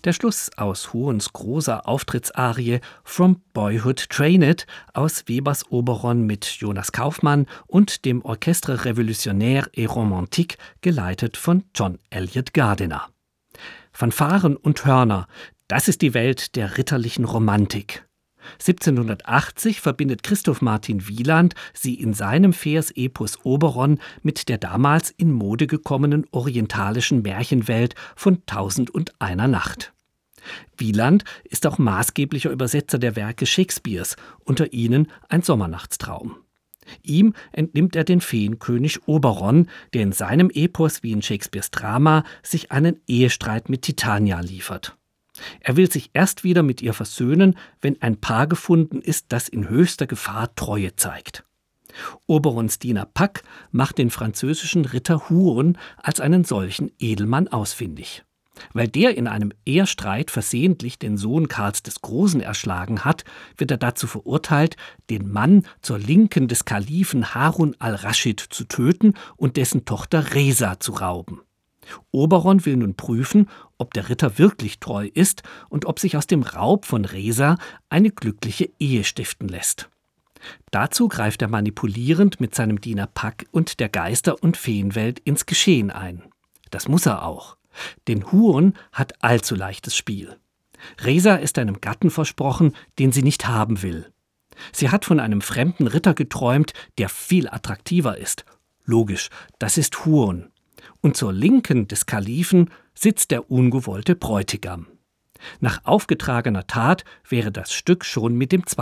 Der Schluss aus Huons großer Auftrittsarie From Boyhood Trained aus Webers Oberon mit Jonas Kaufmann und dem Orchestre Révolutionnaire et Romantique, geleitet von John Eliot Gardiner. Fanfaren und Hörner, das ist die Welt der ritterlichen Romantik. 1780 verbindet Christoph Martin Wieland sie in seinem Versepos Oberon mit der damals in Mode gekommenen orientalischen Märchenwelt von 1001 Nacht. Wieland ist auch maßgeblicher Übersetzer der Werke Shakespeares, unter ihnen Ein Sommernachtstraum. Ihm entnimmt er den Feenkönig Oberon, der in seinem Epos wie in Shakespeares Drama sich einen Ehestreit mit Titania liefert. Er will sich erst wieder mit ihr versöhnen, wenn ein Paar gefunden ist, das in höchster Gefahr Treue zeigt. Oberons Diener Puck macht den französischen Ritter Huon als einen solchen Edelmann ausfindig. Weil der in einem Ehestreit versehentlich den Sohn Karls des Großen erschlagen hat, wird er dazu verurteilt, den Mann zur Linken des Kalifen Harun al-Raschid zu töten und dessen Tochter Reza zu rauben. Oberon will nun prüfen, ob der Ritter wirklich treu ist und ob sich aus dem Raub von Reza eine glückliche Ehe stiften lässt. Dazu greift er manipulierend mit seinem Diener Puck und der Geister- und Feenwelt ins Geschehen ein. Das muss er auch, denn Huon hat allzu leichtes Spiel. Reza ist einem Gatten versprochen, den sie nicht haben will. Sie hat von einem fremden Ritter geträumt, der viel attraktiver ist. Logisch, das ist Huon. Und zur Linken des Kalifen sitzt der ungewollte Bräutigam. Nach aufgetragener Tat wäre das Stück schon mit dem